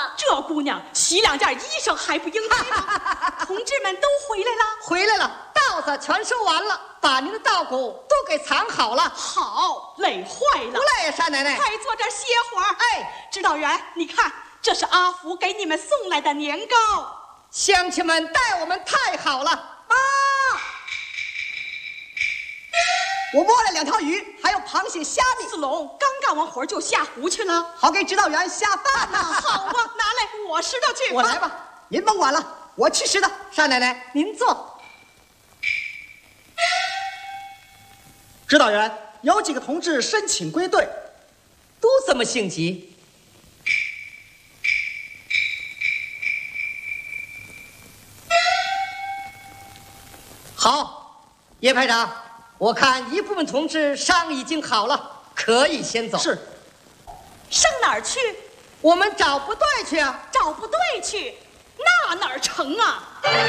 了。 这姑娘洗2件衣裳还不应该吗？同志们都回来了， 回来了，稻子全收完了，把您的稻谷都给藏好了。 好，累坏了。 不累呀，单奶奶。 快坐这儿歇会儿。 哎， 指导员，你看，这是阿福给你们送来的年糕。 乡亲们待我们太好了。 妈，我摸了2条鱼，还有螃蟹、虾米。 四龙刚干完活就下湖去了， 好给指导员下饭呐。 好啊，拿来我拾掇去。 我来吧，您甭管了，我去拾掇。 单奶奶，您坐。 指导员，有几个同志申请归队， 都这么性急。好，叶排长，我看一部分同志伤已经好了，可以先走。 是。 上哪儿去？ 我们找部队去啊。 找部队去，那哪儿成啊？